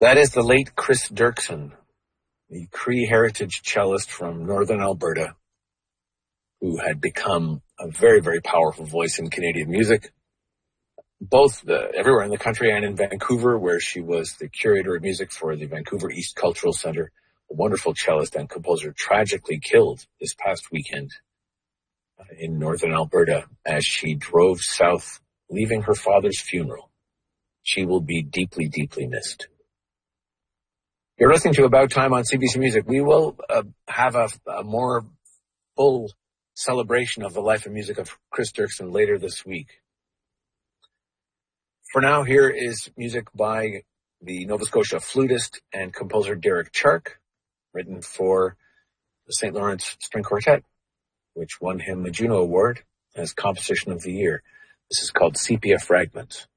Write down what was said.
That is the late Chris Dirksen, the Cree heritage cellist from northern Alberta, who had become a very, very powerful voice in Canadian music, both everywhere in the country and in Vancouver, where she was the curator of music for the Vancouver East Cultural Centre. A wonderful cellist and composer tragically killed this past weekend in northern Alberta as she drove south, leaving her father's funeral. She will be deeply, deeply missed. You're listening to About Time on CBC Music. We will have a more full celebration of the life and music of Chris Dirksen later this week. For now, here is music by the Nova Scotia flutist and composer Derek Chark, written for the St. Lawrence String Quartet, which won him the Juno Award as Composition of the Year. This is called Sepia Fragments.